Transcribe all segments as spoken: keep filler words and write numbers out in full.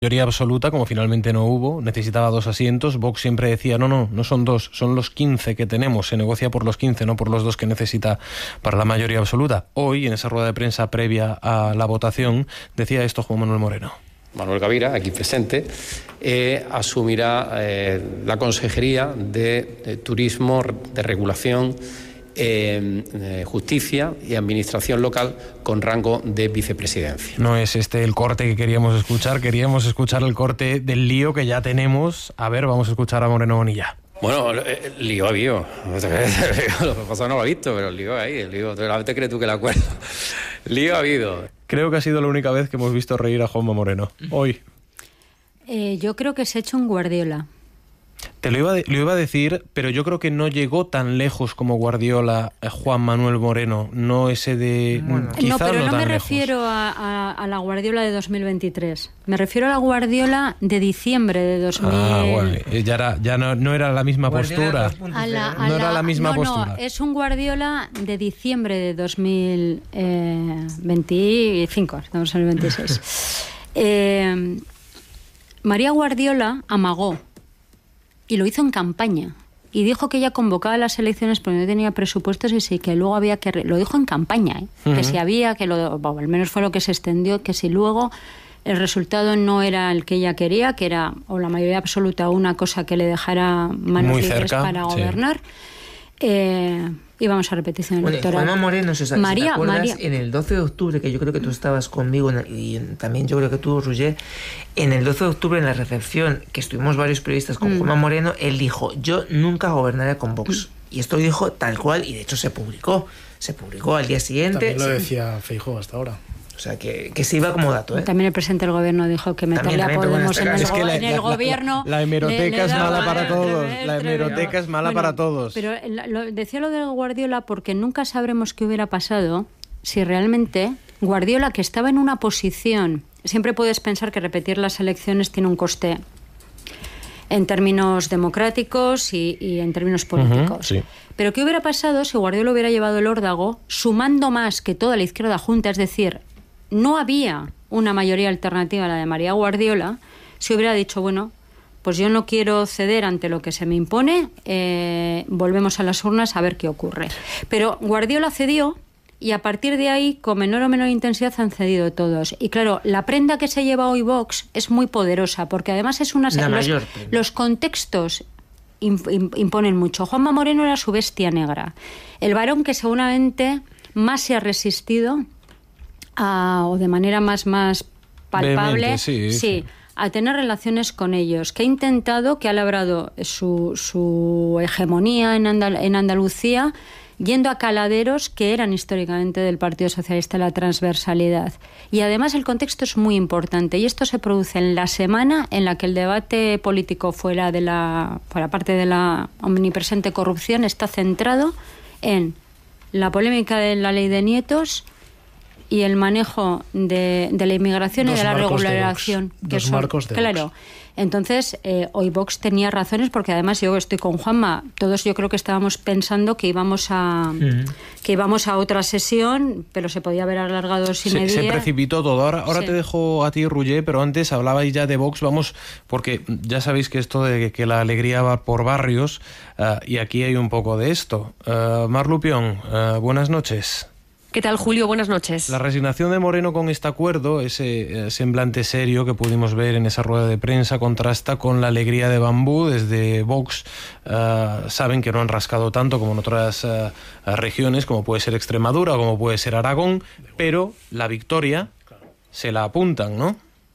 mayoría absoluta, como finalmente no hubo, necesitaba dos asientos. Vox siempre decía, no, no, no son dos, son los quince que tenemos, se negocia por los quince, no por los dos que necesita para la mayoría absoluta. Hoy, en esa rueda de prensa previa a la votación, decía esto Juan Manuel Moreno. Manuel Gavira, aquí presente, eh, asumirá eh, la Consejería de, de Turismo, de Regulación, Eh, eh, Justicia y Administración Local con rango de vicepresidencia. No es este el corte que queríamos escuchar, queríamos escuchar el corte del lío que ya tenemos. A ver, vamos a escuchar a Moreno Bonilla. Bueno, el lío ha habido. Lo que pasa no lo ha visto, pero el lío ahí, el lío. ¿Te crees tú que la acuerdo? Lío ha habido. Creo que ha sido la única vez que hemos visto reír a Juanma Moreno. Hoy. Eh, yo creo que se ha hecho un Guardiola. Te lo iba, de, lo iba a decir, pero yo creo que no llegó tan lejos como Guardiola, eh, Juan Manuel Moreno, no ese de... Bueno. No, pero no, no me lejos. refiero a, a, a la Guardiola de dos mil veintitrés, me refiero a la Guardiola de diciembre de dos mil... Ah, bueno, ya, era, ya no, no era la misma Guardiola postura, a la, a no la, era la misma no, postura. No, es un Guardiola de diciembre de dos mil veinticinco, estamos en el veintiséis. eh, María Guardiola amagó, y lo hizo en campaña. Y dijo que ella convocaba las elecciones porque no tenía presupuestos y sí, que luego había que... Re... Lo dijo en campaña, ¿eh? Uh-huh. Que si había, que lo... Bueno, al menos fue lo que se extendió, que si luego el resultado no era el que ella quería, que era, o la mayoría absoluta, una cosa que le dejara manos Muy libres cerca, para sí. gobernar, eh, íbamos a repetición bueno, electoral. Juanma Moreno, si, María, si te acuerdas, María. en el doce de octubre, que yo creo que tú estabas conmigo, y también yo creo que tú, Roger, en el doce de octubre, en la recepción, que estuvimos varios periodistas con mm. Juanma Moreno, él dijo, yo nunca gobernaré con Vox. Mm. Y esto lo dijo tal cual, y de hecho se publicó. Se publicó al día siguiente. También lo decía Feijóo hasta ahora. O sea, que, que se iba como dato, ¿eh? También el presidente del gobierno dijo que meterle a Podemos en el, es que la, en el la, gobierno... La, la hemeroteca le, le es mala para todos. La hemeroteca es mala bueno, para todos. Pero lo, decía lo de Guardiola porque nunca sabremos qué hubiera pasado si realmente Guardiola, que estaba en una posición... Siempre puedes pensar que repetir las elecciones tiene un coste en términos democráticos y, y en términos políticos. Uh-huh, sí. Pero ¿qué hubiera pasado si Guardiola hubiera llevado el órdago sumando más que toda la izquierda junta? Es decir, no había una mayoría alternativa a la de María Guardiola, si hubiera dicho, bueno, pues yo no quiero ceder ante lo que se me impone, eh, volvemos a las urnas a ver qué ocurre. Pero Guardiola cedió y a partir de ahí, con menor o menor intensidad, han cedido todos. Y claro, la prenda que se lleva hoy Vox es muy poderosa, porque además es una... La los, mayor los contextos imponen mucho. Juanma Moreno era su bestia negra, el varón que seguramente más se ha resistido a, o de manera más, más palpable sí, sí, sí. a tener relaciones con ellos, que ha intentado, que ha labrado su, su hegemonía en, Andal- en Andalucía, yendo a caladeros que eran históricamente del Partido Socialista, la transversalidad. Y además el contexto es muy importante, y esto se produce en la semana en la que el debate político fuera de la, fuera parte de la omnipresente corrupción está centrado en la polémica de la ley de nietos y el manejo de, de la inmigración Dos y de la De regularización. que Dos son, marcos de claro. Vox. Entonces, eh, hoy Vox tenía razones, porque además yo estoy con Juanma, todos yo creo que estábamos pensando que íbamos a uh-huh. que íbamos a otra sesión, pero se podía haber alargado sin se, medida. Se precipitó todo. Ahora, ahora sí. te dejo a ti, Roger, pero antes hablabais ya de Vox, vamos, porque ya sabéis que esto de que la alegría va por barrios, uh, y aquí hay un poco de esto. Uh, Mar Lupión, uh, buenas noches. ¿Qué tal, Julio? Buenas noches. La resignación de Moreno con este acuerdo, ese eh, semblante serio que pudimos ver en esa rueda de prensa, contrasta con la alegría de Bambú. Desde Vox uh, saben que no han rascado tanto como en otras uh, regiones, como puede ser Extremadura o como puede ser Aragón, pero la victoria se la apuntan, ¿no?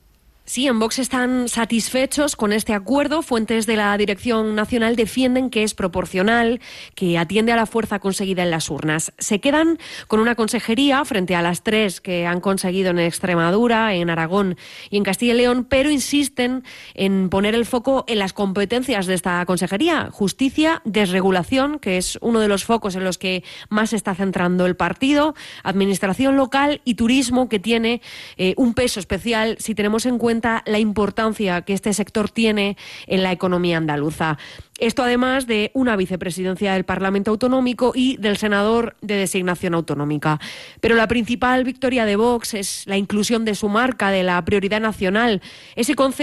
Sí, en Vox están satisfechos con este acuerdo. Fuentes de la Dirección Nacional defienden que es proporcional, que atiende a la fuerza conseguida en las urnas. Se quedan con una consejería frente a las tres que han conseguido en Extremadura, en Aragón y en Castilla y León, pero insisten en poner el foco en las competencias de esta consejería. Justicia, desregulación, que es uno de los focos en los que más se está centrando el partido, administración local y turismo, que tiene eh, un peso especial si tenemos en cuenta la importancia que este sector tiene en la economía andaluza. Esto además de una vicepresidencia del Parlamento Autonómico y del senador de designación autonómica. Pero la principal victoria de Vox es la inclusión de su marca, de la prioridad nacional, ese concepto